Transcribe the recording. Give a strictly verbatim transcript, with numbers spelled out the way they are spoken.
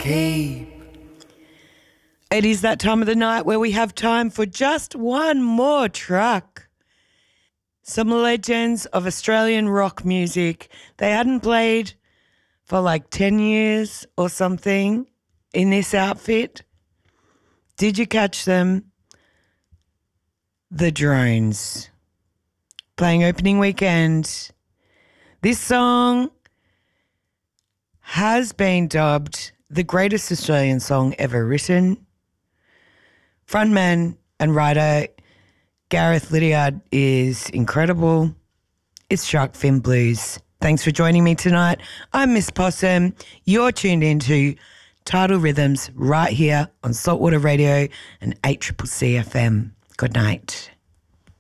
keep. It is that time of the night where we have time for just one more track. Some legends of Australian rock music. They hadn't played for like ten years or something in this outfit. Did you catch them? The Drones. Playing opening weekend. This song has been dubbed the greatest Australian song ever written. Frontman and writer Gareth Lydiard is incredible. It's Shark Fin Blues. Thanks for joining me tonight. I'm Miss Possum. You're tuned into Tidal Rhythms right here on Saltwater Radio and eight C C C F M. Good night.